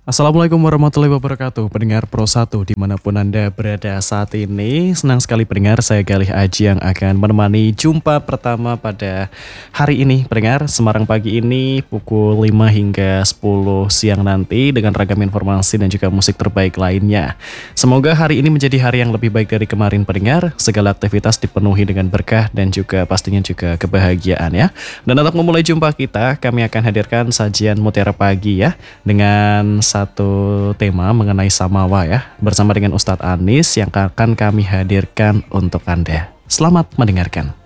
Assalamualaikum warahmatullahi wabarakatuh. Pendengar Pro 1 dimanapun Anda berada saat ini. Senang sekali pendengar, saya Galih Aji yang akan menemani jumpa pertama pada hari ini. Pendengar, Semarang pagi ini pukul 5 hingga 10 siang nanti dengan ragam informasi dan juga musik terbaik lainnya. Semoga hari ini menjadi hari yang lebih baik dari kemarin pendengar. Segala aktivitas dipenuhi dengan berkah dan juga pastinya juga kebahagiaan ya. Dan untuk memulai jumpa kita, kami akan hadirkan sajian Mutiara Pagi ya, dengan satu tema mengenai Samawa ya, bersama dengan Ustadz Anis yang akan kami hadirkan untuk Anda. Selamat mendengarkan.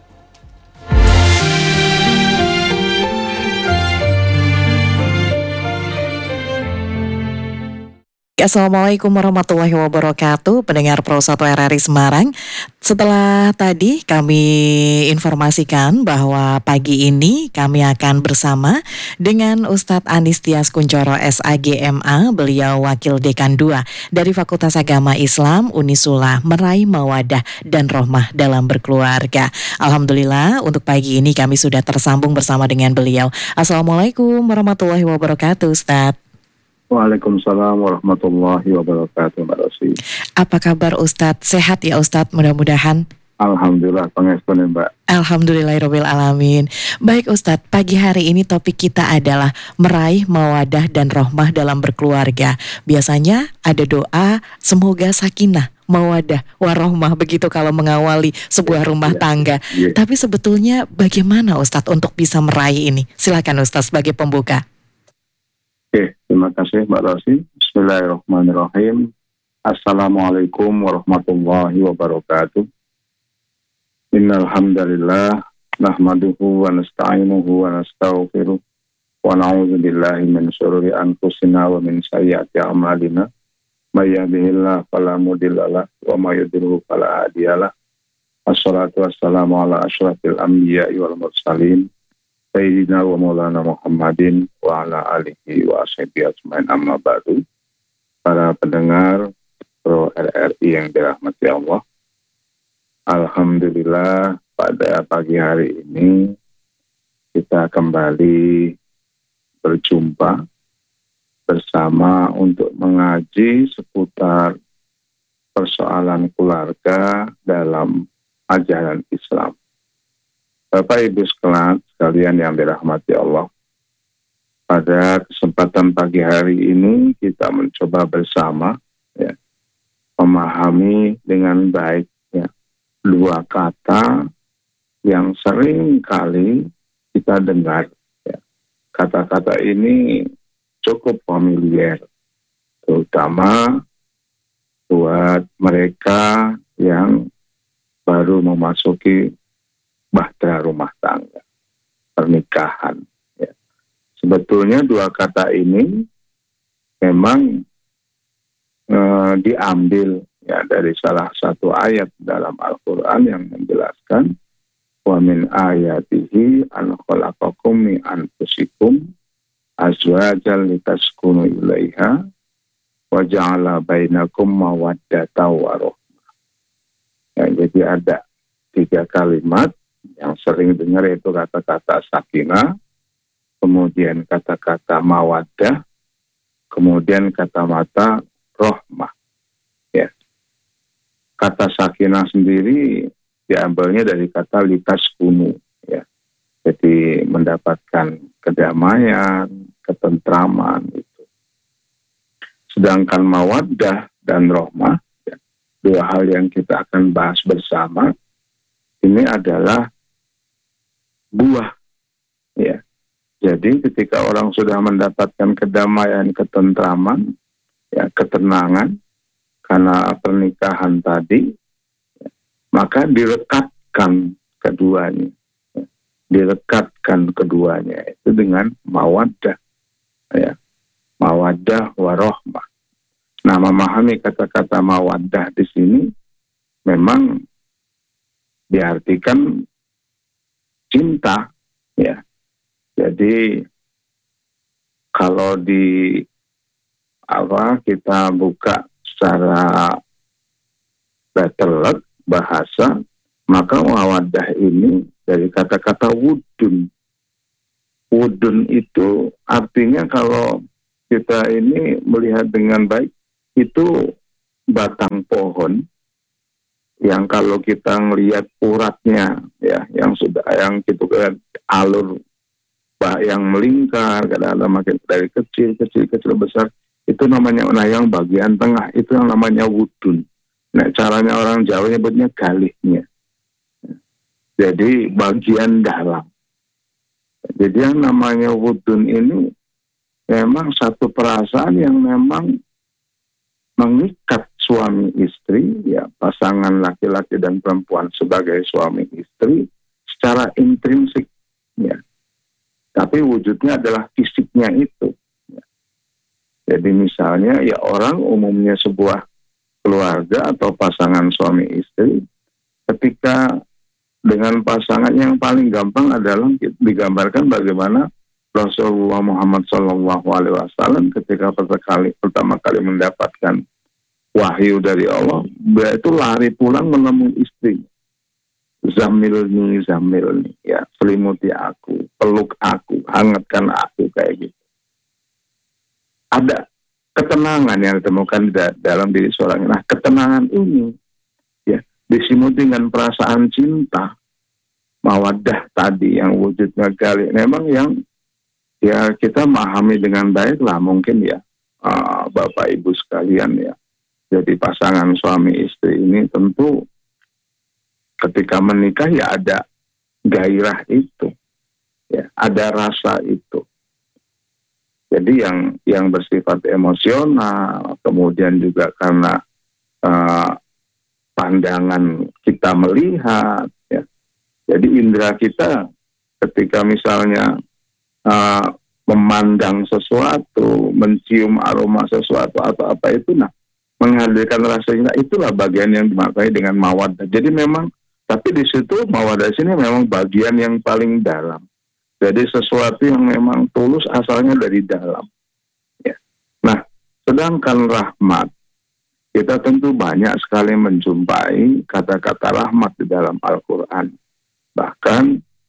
Assalamualaikum warahmatullahi wabarakatuh, pendengar Pro 1 RRI Semarang. Setelah tadi kami informasikan bahwa pagi ini kami akan bersama dengan Ustadz Anis Tias Kuncoro SAGMA, beliau Wakil Dekan 2 dari Fakultas Agama Islam Unisula, meraih mawadah dan rohmah dalam berkeluarga. Alhamdulillah untuk pagi ini kami sudah tersambung bersama dengan beliau. Assalamualaikum warahmatullahi wabarakatuh, Ustadz. Waalaikumsalam warahmatullahi wabarakatuh, Mbak Rosi. Apa kabar Ustadz? Sehat ya Ustadz mudah-mudahan? Alhamdulillah, pangestu Mbak. Alhamdulillahirabbil alamin. Baik Ustadz, pagi hari ini topik kita adalah meraih mawadah dan rohmah dalam berkeluarga. Biasanya ada doa semoga sakinah, mawadah, warohmah begitu kalau mengawali sebuah rumah tangga. Tapi sebetulnya bagaimana Ustadz untuk bisa meraih ini? Silakan Ustadz sebagai pembuka. Oke, terima kasih Mbak Rosi. Bismillahirrahmanirrahim. Assalamualaikum warahmatullahi wabarakatuh. Innal hamdalillah nahmaduhu wa nasta'inuhu wa nastaghfiruh wa na'udzu billahi min syururi anfusina wa min sayyiati a'malina. May yahdihillahu fala mudhillalah wa may yudhlil fala hadiyalah. Wassalatu wassalamu ala asyrafil anbiya'i wal mursalin Sayyidina wa maulana Muhammadin wa ala alihi wa ashabihi ajmain, amma ba'du. Para pendengar Pro RRI yang dirahmati Allah, alhamdulillah pada pagi hari ini kita kembali berjumpa bersama untuk mengaji seputar persoalan keluarga dalam ajaran Islam. Bapak Ibu sekalian yang dirahmati Allah, pada kesempatan pagi hari ini kita mencoba bersama ya, memahami dengan baik ya, dua kata yang sering kali kita dengar. Ya. Kata-kata ini cukup familiar, terutama buat mereka yang baru memasuki bahtera rumah tangga, pernikahan. Ya. Sebetulnya dua kata ini memang diambil ya dari salah satu ayat dalam Al-Quran yang menjelaskan wa min ayatihi an khalaqakum min anfusikum azwajan litaskunu ilaiha wa ja'ala bainakum mawaddatan wa rahmah. Ya, jadi ada tiga kalimat yang sering dengar, yaitu kata-kata sakinah, kemudian kata-kata mawaddah, kemudian kata-kata rohmah. Ya. Kata sakinah sendiri diambilnya dari kata litas kunu, ya. Jadi mendapatkan kedamaian, ketentraman itu. Sedangkan mawaddah dan rohmah, ya, dua hal yang kita akan bahas bersama, ini adalah buah, ya. Jadi ketika orang sudah mendapatkan kedamaian, ketentraman, ya, ketenangan karena pernikahan tadi, ya, maka direkatkan keduanya, ya. Direkatkan keduanya itu dengan mawaddah, ya. Mawaddah warohmah. Nah, memahami kata-kata mawaddah di sini memang diartikan cinta, ya. Jadi kalau kita buka secara letterlet bahasa, maka mawaddah ini dari kata-kata wudun. Wudun itu artinya kalau kita ini melihat dengan baik itu batang pohon yang kalau kita ngelihat uratnya ya, yang gitu kan alur yang melingkar, kadang-kadang makin dari kecil besar, itu namanya, nah yang bagian tengah itu yang namanya wudun. Nah caranya orang Jawa nyebutnya galihnya. Jadi bagian dalam. Jadi yang namanya wudun ini memang satu perasaan yang memang mengikat suami istri, ya pasangan laki-laki dan perempuan sebagai suami istri secara intrinsik, ya. Tapi wujudnya adalah fisiknya itu. Ya. Jadi misalnya ya orang umumnya sebuah keluarga atau pasangan suami istri, ketika dengan pasangan yang paling gampang adalah digambarkan bagaimana Rasulullah Muhammad SAW ketika pertama kali mendapatkan wahyu dari Allah, beliau itu lari pulang menemui istri. Zamilni, ya, selimuti aku, peluk aku, hangatkan aku, kayak gitu. Ada ketenangan yang ditemukan di dalam diri seorang. Nah, ketenangan ini ya diselimuti dengan perasaan cinta, mawaddah tadi yang wujudnya gali. Memang yang ya kita memahami dengan baik lah mungkin ya, Bapak Ibu sekalian ya. Jadi pasangan suami istri ini tentu ketika menikah ya ada gairah itu, ya ada rasa itu. Jadi yang bersifat emosional, kemudian juga karena pandangan kita melihat, ya. Jadi indera kita ketika misalnya memandang sesuatu, mencium aroma sesuatu atau apa itu, nah menghadirkan rasa cinta, itulah bagian yang dimaknai dengan mawaddah. Jadi memang, tapi di situ mawaddah sini memang bagian yang paling dalam. Jadi sesuatu yang memang tulus asalnya dari dalam. Ya. Nah, sedangkan rahmat, kita tentu banyak sekali menjumpai kata-kata rahmat di dalam Al-Quran. Bahkan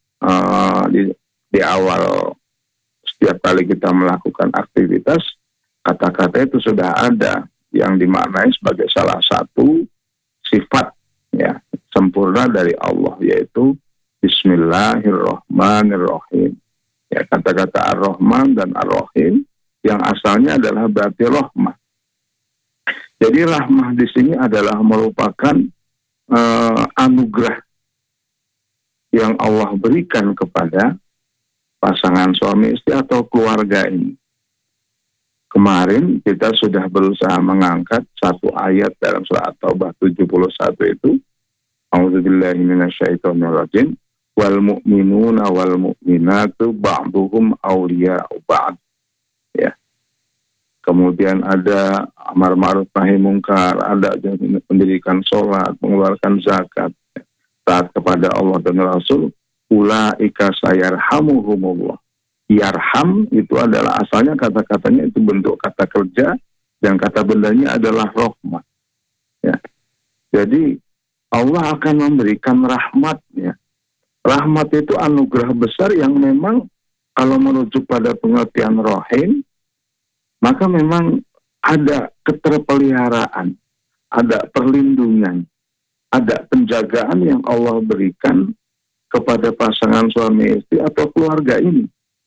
di awal setiap kali kita melakukan aktivitas, kata-kata itu sudah ada yang dimaknai sebagai salah satu sifat ya sempurna dari Allah, yaitu Bismillahirrahmanirrahim. Ya, kata-kata Ar-Rahman dan Ar-Rahim yang asalnya adalah berarti rahmah. Jadi rahmah di sini adalah merupakan anugerah yang Allah berikan kepada pasangan suami istri atau keluarga ini. Kemarin kita sudah berusaha mengangkat satu ayat dalam surat At-Taubah 71 itu, A'udzubillahi minasyaitonirrajim, wal mu'minuna wal mu'minatu ba'duhum awliya'u ba'd. Ya. Kemudian ada amar ma'ruf nahi mungkar, ada mendirikan sholat, mengeluarkan zakat, taat kepada Allah dan Rasul, ulaika sayarhamuhumullah. Yarham itu adalah asalnya kata-katanya itu bentuk kata kerja dan kata bendanya adalah rahmat. Ya. Jadi Allah akan memberikan rahmatnya. Rahmat itu anugerah besar yang memang kalau merujuk pada pengertian rahim, maka memang ada keterpeliharaan, ada perlindungan, ada penjagaan yang Allah berikan kepada pasangan suami istri atau keluarga ini.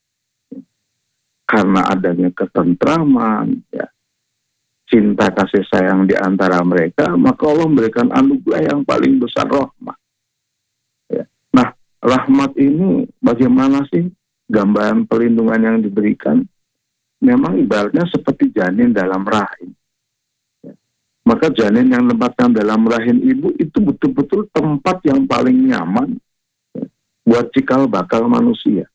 Karena adanya ketentraman, ya, cinta kasih sayang di antara mereka, maka Allah memberikan anugerah yang paling besar, rahmat. Ya. Nah, rahmat ini bagaimana sih gambaran perlindungan yang diberikan? Memang ibaratnya seperti janin dalam rahim. Ya. Maka janin yang ditempatkan dalam rahim ibu itu betul-betul tempat yang paling nyaman, ya, buat cikal bakal manusia.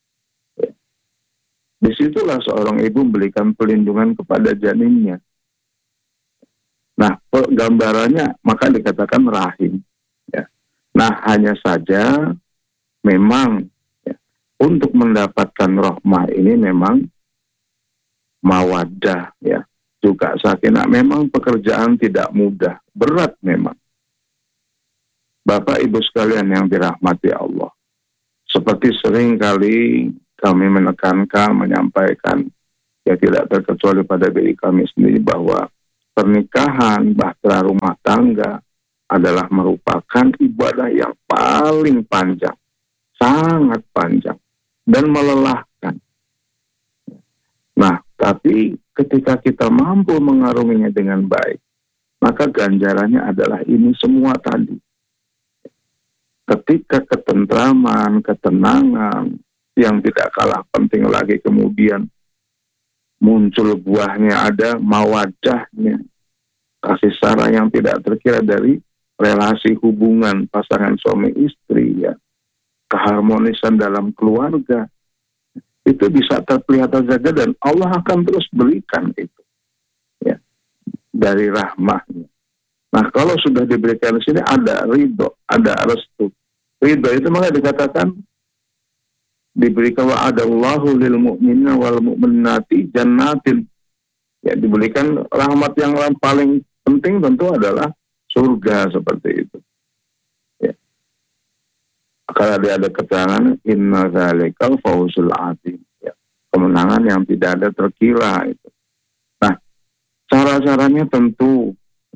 Disitulah seorang ibu memberikan perlindungan kepada janinnya. Nah, gambarannya maka dikatakan rahim. Ya. Nah, hanya saja memang ya, untuk mendapatkan rahmah ini memang mawaddah, ya, juga sakinah. Memang pekerjaan tidak mudah, berat memang. Bapak Ibu sekalian yang dirahmati Allah, seperti sering kali kami menekankan, menyampaikan Ya tidak terkecuali pada diri kami sendiri bahwa pernikahan, bahtera rumah tangga adalah merupakan ibadah yang paling panjang, sangat panjang, dan melelahkan. Nah, tapi ketika kita mampu mengarunginya dengan baik, maka ganjarannya adalah ini semua tadi. Ketika ketentraman, ketenangan, yang tidak kalah penting lagi kemudian muncul buahnya, ada mawadahnya, kasih sayang yang tidak terkira dari relasi hubungan pasangan suami istri, ya, keharmonisan dalam keluarga, itu bisa terpelihara saja dan Allah akan terus berikan itu, ya, dari rahmahnya. Nah, kalau sudah diberikan di sini ada ridho, ada restu. Ridho itu maka dikatakan diberikan wa'adallahu lil mu'minina wal mu'minati jannatin. Ya, diberikan rahmat yang paling penting tentu adalah surga seperti itu. Ya. Kalau ada keterangan inna dzalikal fawzul azim. Ya. Kemenangan yang tidak ada terkira itu. Nah, cara-caranya tentu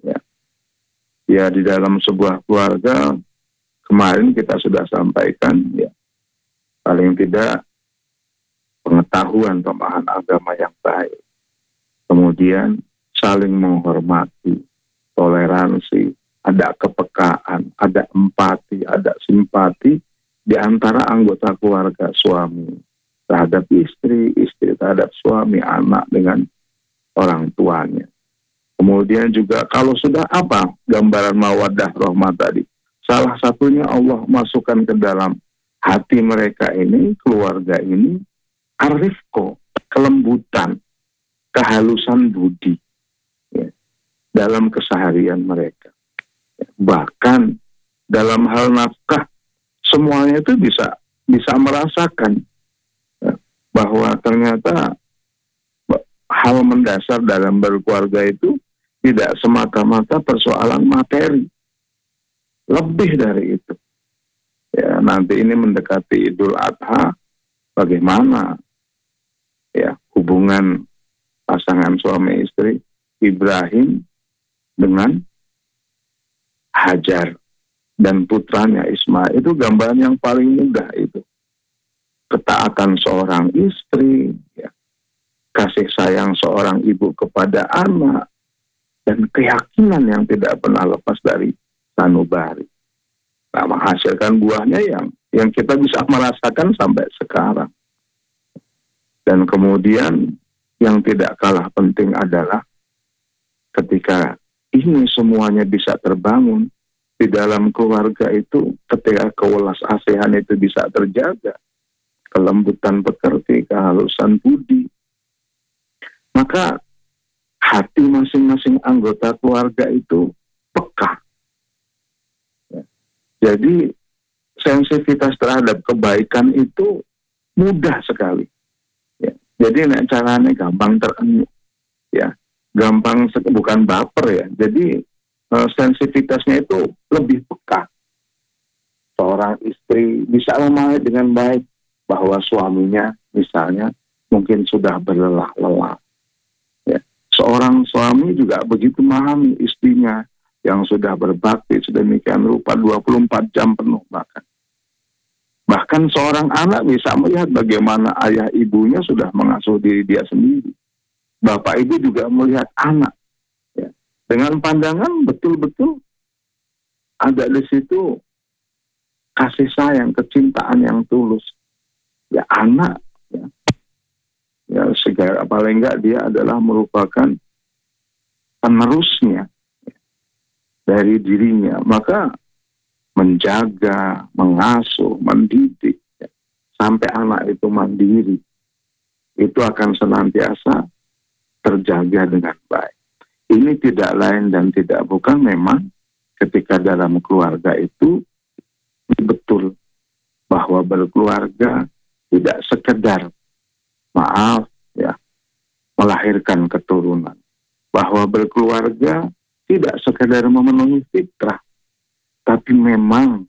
ya di dalam sebuah keluarga kemarin kita sudah sampaikan, ya, paling tidak pengetahuan pemahaman agama yang baik, kemudian saling menghormati, toleransi, ada kepekaan, ada empati, ada simpati di antara anggota keluarga, suami terhadap istri, istri terhadap suami, anak dengan orang tuanya. Kemudian juga kalau sudah apa gambaran mawaddah rahmah tadi, salah satunya Allah masukkan ke dalam hati mereka ini, keluarga ini, arifko, kelembutan, kehalusan budi, ya, dalam keseharian mereka. Ya, bahkan dalam hal nafkah, semuanya itu bisa merasakan, ya, bahwa ternyata hal mendasar dalam berkeluarga itu tidak semata-mata persoalan materi, lebih dari itu. Ya, nanti ini mendekati Idul Adha, bagaimana ya hubungan pasangan suami istri Ibrahim dengan Hajar dan putranya Ismail, itu gambaran yang paling mudah itu. Ketaatan seorang istri, ya, kasih sayang seorang ibu kepada anak, dan keyakinan yang tidak pernah lepas dari sanubari. Nah, menghasilkan buahnya yang kita bisa merasakan sampai sekarang. Dan kemudian yang tidak kalah penting adalah ketika ini semuanya bisa terbangun di dalam keluarga itu, ketika kewelas asihan itu bisa terjaga, kelembutan pekerti, kehalusan budi, maka hati masing-masing anggota keluarga itu peka. Jadi sensitivitas terhadap kebaikan itu mudah sekali. Ya. Jadi caranya gampang terenyuh, ya, gampang bukan baper ya. Jadi sensitivitasnya itu lebih peka. Seorang istri bisa memahami dengan baik bahwa suaminya misalnya mungkin sudah berlelah-lelah. Ya. Seorang suami juga begitu memahami istrinya yang sudah berbakti sedemikian rupa 24 jam penuh bahkan. Bahkan seorang anak bisa melihat bagaimana ayah ibunya sudah mengasuh diri dia sendiri. Bapak ibu juga melihat anak. Ya. Dengan pandangan betul-betul ada di situ kasih sayang, kecintaan yang tulus. Ya anak, ya segala paling enggak dia adalah merupakan penerusnya dari dirinya, maka menjaga, mengasuh, mendidik, ya, sampai anak itu mandiri, itu akan senantiasa terjaga dengan baik. Ini tidak lain dan tidak bukan memang ketika dalam keluarga itu betul bahwa berkeluarga tidak sekedar melahirkan keturunan, bahwa berkeluarga tidak sekedar memenuhi fitrah, tapi memang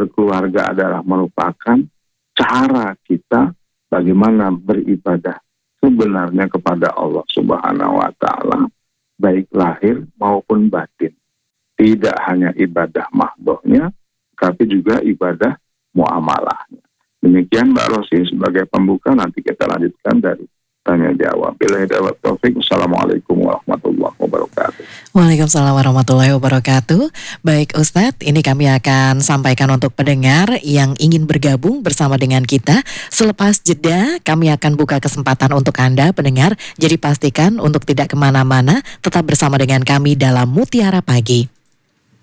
berkeluarga adalah merupakan cara kita bagaimana beribadah sebenarnya kepada Allah Subhanahu wa Ta'ala, baik lahir maupun batin. Tidak hanya ibadah mahdohnya, tapi juga ibadah muamalahnya. Demikian Mbak Rosi sebagai pembuka, nanti kita lanjutkan dari tanya jawab. Bila hidayah taufik, Assalamualaikum warahmatullahi wabarakatuh. Waalaikumsalam warahmatullahi wabarakatuh. Baik Ustadz, ini kami akan sampaikan untuk pendengar yang ingin bergabung bersama dengan kita. Selepas jeda, kami akan buka kesempatan untuk Anda pendengar. Jadi pastikan untuk tidak kemana-mana, tetap bersama dengan kami dalam Mutiara Pagi.